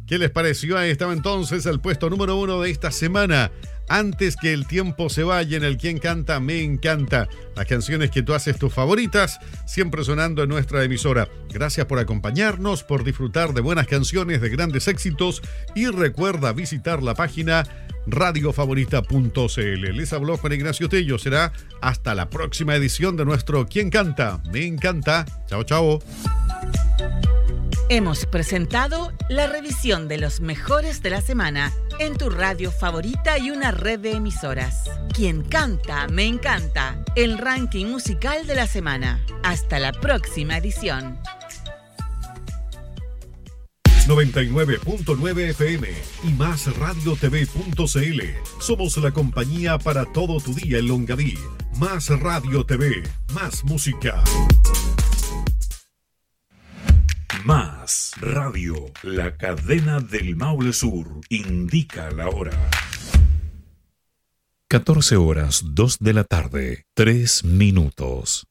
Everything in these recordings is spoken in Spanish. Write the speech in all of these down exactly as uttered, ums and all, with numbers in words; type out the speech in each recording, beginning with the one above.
¿Qué les pareció? Ahí estaba entonces el puesto número uno de esta semana. Antes que el tiempo se vaya, en el Quién Canta Me Encanta. Las canciones que tú haces tus favoritas, siempre sonando en nuestra emisora. Gracias por acompañarnos, por disfrutar de buenas canciones, de grandes éxitos. Y recuerda visitar la página radio favorita punto c l. Les habló Juan Ignacio Tello. Será hasta la próxima edición de nuestro Quién Canta Me Encanta. Chao, chao. Hemos presentado la revisión de los mejores de la semana en tu radio favorita y una red de emisoras. Quien canta, me encanta. El ranking musical de la semana. Hasta la próxima edición. noventa y nueve punto nueve F M y más radio t v punto c l. Somos la compañía para todo tu día en Longaví. Más Radio T V, más música. Más Radio, la cadena del Maule Sur, indica la hora. catorce horas, dos de la tarde, tres minutos.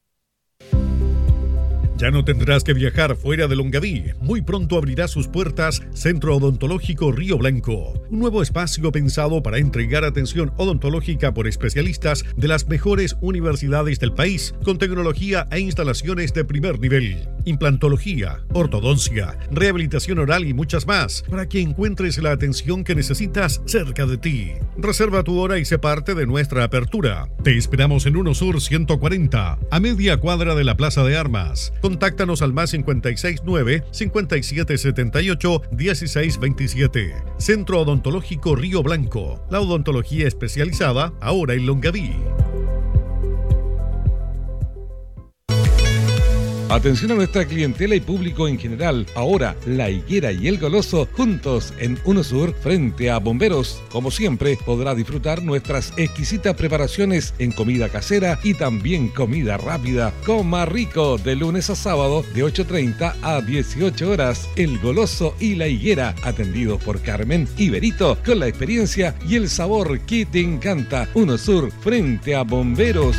Ya no tendrás que viajar fuera de Longaví. Muy pronto abrirá sus puertas Centro Odontológico Río Blanco. Un nuevo espacio pensado para entregar atención odontológica por especialistas de las mejores universidades del país, con tecnología e instalaciones de primer nivel. Implantología, ortodoncia, rehabilitación oral y muchas más, para que encuentres la atención que necesitas cerca de ti. Reserva tu hora y sé parte de nuestra apertura. Te esperamos en Uno Sur ciento cuarenta, a media cuadra de la Plaza de Armas. Contáctanos al más cincuenta y seis nueve, cincuenta y siete setenta y ocho, dieciséis veintisiete. Centro Odontológico Río Blanco. La odontología especializada ahora en Longaví. Atención a nuestra clientela y público en general. Ahora, La Higuera y El Goloso juntos en Uno Sur frente a Bomberos. Como siempre, podrá disfrutar nuestras exquisitas preparaciones en comida casera y también comida rápida. Coma rico de lunes a sábado de ocho treinta a dieciocho horas. El Goloso y La Higuera, atendidos por Carmen y Berito, con la experiencia y el sabor que te encanta. Uno Sur frente a Bomberos.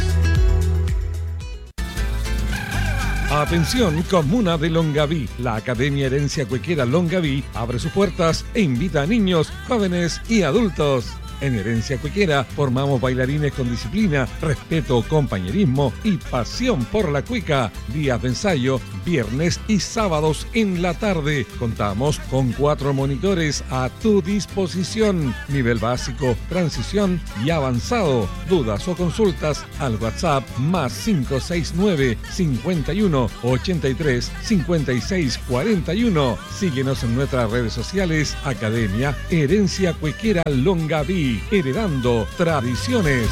Atención, comuna de Longaví. La Academia Herencia Cuequera Longaví abre sus puertas e invita a niños, jóvenes y adultos. En Herencia Cuequera formamos bailarines con disciplina, respeto, compañerismo y pasión por la cueca. Días de ensayo, viernes y sábados en la tarde. Contamos con cuatro monitores a tu disposición. Nivel básico, transición y avanzado. Dudas o consultas al WhatsApp más cinco seis nueve, cincuenta y uno, ochenta y tres, cincuenta y seis cuarenta y uno. Síguenos en nuestras redes sociales. Academia Herencia Cuequera Longaví. Heredando tradiciones.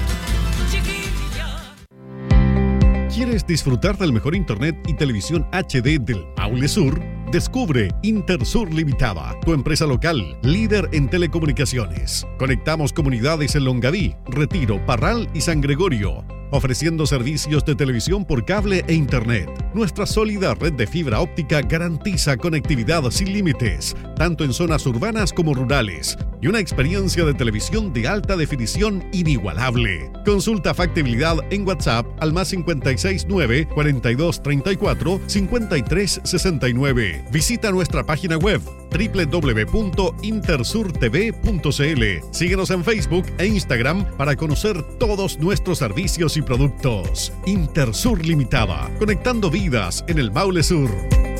¿Quieres disfrutar del mejor internet y televisión H D del Maule Sur? Descubre Intersur Limitada, tu empresa local, líder en telecomunicaciones. Conectamos comunidades en Longaví, Retiro, Parral y San Gregorio, ofreciendo servicios de televisión por cable e internet. Nuestra sólida red de fibra óptica garantiza conectividad sin límites, tanto en zonas urbanas como rurales, y una experiencia de televisión de alta definición inigualable. Consulta factibilidad en WhatsApp al más cincuenta y seis nueve, cuarenta y dos treinta y cuatro, cincuenta y tres sesenta y nueve. Visita nuestra página web doble u doble u doble u punto intersur t v punto c l. Síguenos en Facebook e Instagram para conocer todos nuestros servicios y productos. Intersur Limitada, conectando vidas en el Maule Sur.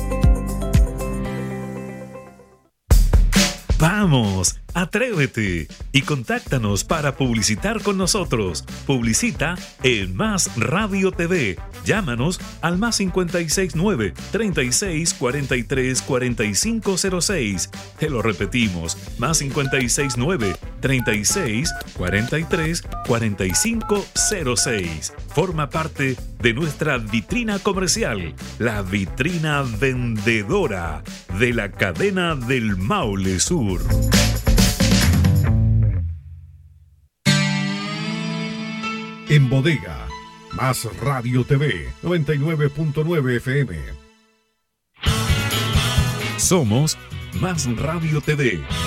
¡Vamos! ¡Atrévete! Y contáctanos para publicitar con nosotros. Publicita en Más Radio T V. Llámanos al más cincuenta y seis nueve, treinta y seis, cuarenta y tres, cuarenta y cinco cero seis. Te lo repetimos, más cincuenta y seis nueve, treinta y seis, cuarenta y tres, cuarenta y cinco cero seis. Forma parte de nuestra vitrina comercial, la vitrina vendedora de la cadena del Maule Sur. En bodega, Más Radio T V, noventa y nueve punto nueve F M. Somos Más Radio T V.